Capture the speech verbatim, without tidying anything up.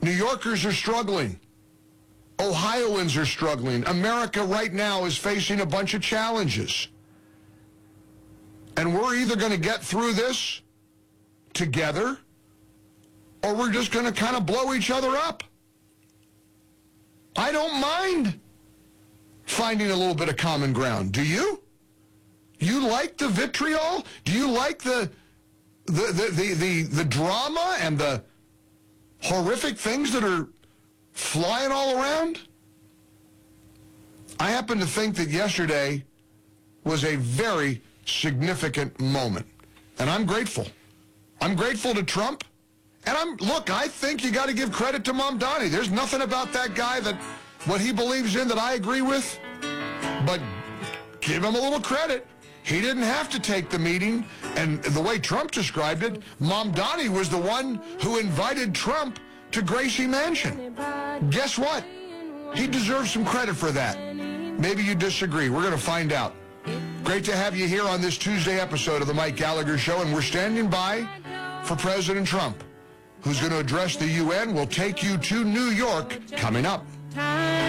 New Yorkers are struggling. Ohioans are struggling. America right now is facing a bunch of challenges. And we're either going to get through this together, or we're just going to kind of blow each other up. I don't mind finding a little bit of common ground. Do you? You like the vitriol? Do you like the the the the, the, the drama and the horrific things that are flying all around? I happen to think that yesterday was a very significant moment, and I'm grateful. I'm grateful to Trump, and I'm look, I think you got to give credit to Mamdani. There's nothing about that guy that what he believes in that I agree with, but give him a little credit. He didn't have to take the meeting, and the way Trump described it, Mamdani was the one who invited Trump to Gracie Mansion. Guess what? He deserves some credit for that. Maybe you disagree. We're going to find out. Great to have you here on this Tuesday episode of the Mike Gallagher Show, and we're standing by for President Trump, who's going to address the U N. We'll take you to New York coming up.